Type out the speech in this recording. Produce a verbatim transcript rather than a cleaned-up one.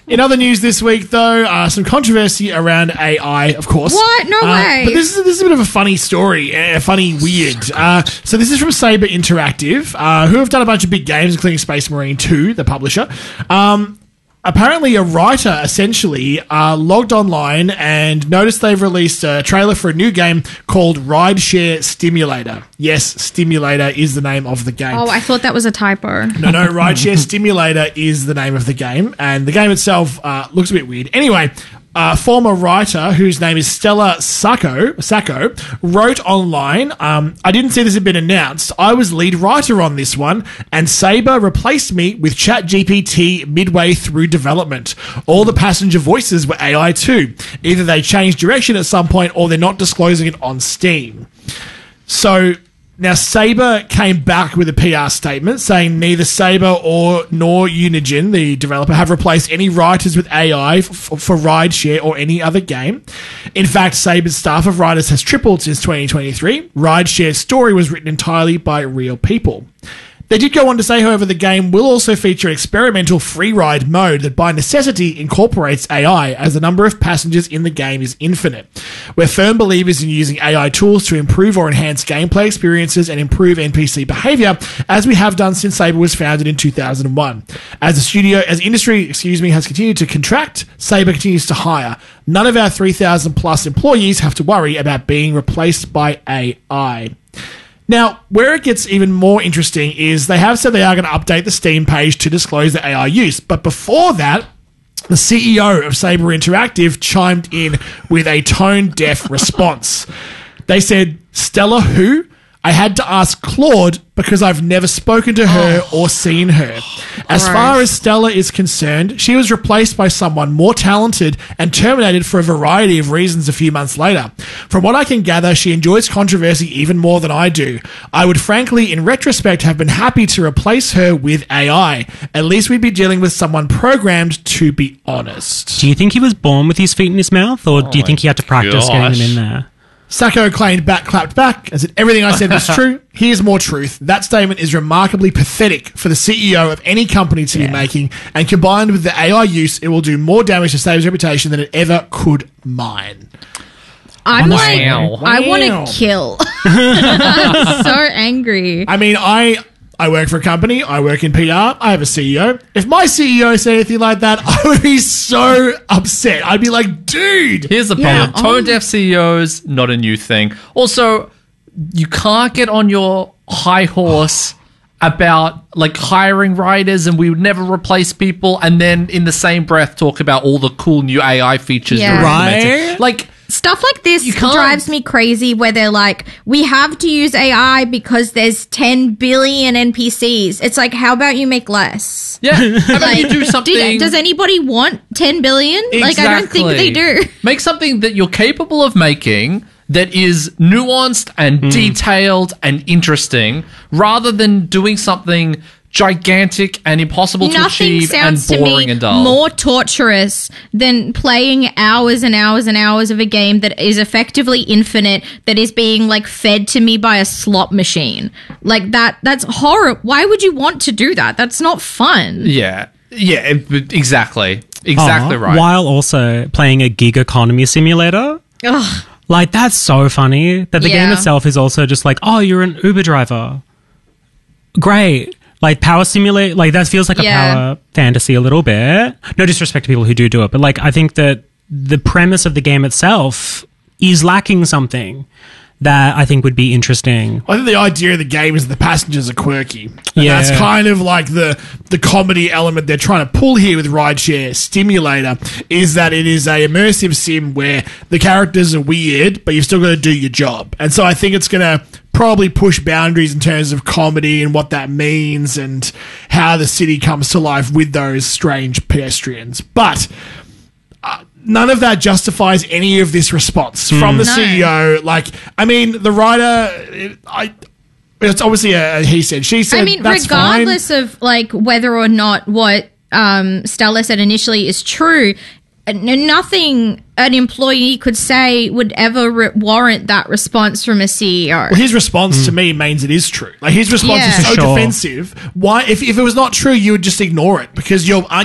In other news this week, though, uh, some controversy around A I, of course. What? No uh, way. But this is, this is a bit of a funny story, a funny weird. Uh, so this is from Saber Interactive, uh, who have done a bunch of big games, including Space Marine two, the publisher. Um... Apparently, a writer essentially uh, logged online and noticed they've released a trailer for a new game called Rideshare Stimulator. Yes, Stimulator is the name of the game. Oh, I thought that was a typo. No, no, Rideshare Stimulator is the name of the game, and the game itself uh, looks a bit weird. Anyway, a former writer whose name is Stella Sacco, Sacco wrote online, um, I didn't see this had been announced. I was lead writer on this one, and Saber replaced me with ChatGPT midway through development. All the passenger voices were A I too. Either they changed direction at some point or they're not disclosing it on Steam. So now Saber came back with a P R statement saying neither Saber or nor Unigine, the developer, have replaced any writers with A I f- for Rideshare or any other game. In fact, Saber's staff of writers has tripled since twenty twenty-three. Rideshare's story was written entirely by real people. They did go on to say, however, the game will also feature experimental free ride mode that by necessity incorporates A I, as the number of passengers in the game is infinite. We're firm believers in using A I tools to improve or enhance gameplay experiences and improve N P C behavior, as we have done since Saber was founded in two thousand one. As the studio, as industry, excuse me, has continued to contract, Saber continues to hire. None of our three thousand plus employees have to worry about being replaced by A I. Now, where it gets even more interesting is they have said they are going to update the Steam page to disclose the A I use. But before that, the C E O of Saber Interactive chimed in with a tone-deaf response. They said, Stella who? I had to ask Claude because I've never spoken to her oh. or seen her. As Gross. far as Stella is concerned, she was replaced by someone more talented and terminated for a variety of reasons a few months later. From what I can gather, she enjoys controversy even more than I do. I would frankly, in retrospect, have been happy to replace her with A I. At least we'd be dealing with someone programmed to be honest. Do you think he was born with his feet in his mouth, or Oh do you think he had to practice gosh. getting them in there? Sacco claimed back, clapped back, and said everything I said was true. Here's more truth. That statement is remarkably pathetic for the C E O of any company to Yeah. be making, and combined with the A I use, it will do more damage to Saber's reputation than it ever could mine. I'm Wow. like, I Wow. want to kill. I'm so angry. I mean, I I work for a company. I work in P R. I have a C E O. If my C E O said anything like that, I would be so upset. I'd be like, dude. Here's the Yeah, problem. Tone deaf C E Os, not a new thing. Also, you can't get on your high horse about like hiring writers and we would never replace people and then in the same breath talk about all the cool new A I features Yeah. you're implementing. Right? Like, Stuff like this You can't- drives me crazy where they're like, we have to use A I because there's ten billion N P Cs. It's like, how about you make less? yeah, how about you Like, do something... do- does anybody want ten billion? Like, I don't think they do. Make something that you're capable of making that is nuanced and Hmm. detailed and interesting rather than doing something gigantic and impossible to Nothing achieve and sounds to boring me and dull. more torturous than playing hours and hours and hours of a game that is effectively infinite, that is being like fed to me by a slot machine. Like that, that's horror. Why would you want to do that? That's not fun. Yeah, yeah, it- exactly, exactly Oh, right. While also playing a gig economy simulator. Ugh. Like, that's so funny that the Yeah. game itself is also just like, oh, you're an Uber driver. Great. Like, power simulate, like, that feels like Yeah. a power fantasy a little bit. No disrespect to people who do do it, but, like, I think that the premise of the game itself is lacking something that I think would be interesting. I think the idea of the game is the passengers are quirky. And Yeah. that's kind of like the the comedy element they're trying to pull here with Rideshare Stimulator, is that it is a immersive sim where the characters are weird, but you've still got to do your job. And so I think it's going to probably push boundaries in terms of comedy and what that means and how the city comes to life with those strange pedestrians. But uh, none of that justifies any of this response from the No. C E O. Like, I mean, the writer, it, I, it's obviously a, a he said, she said. I mean, that's regardless fine. of like whether or not what um, Stella said initially is true, n- nothing an employee could say would ever re- warrant that response from a C E O. Well, his response to me means it is true. Like, his response Yeah. is so For sure. defensive. Why, if, if it was not true, you would just ignore it because you're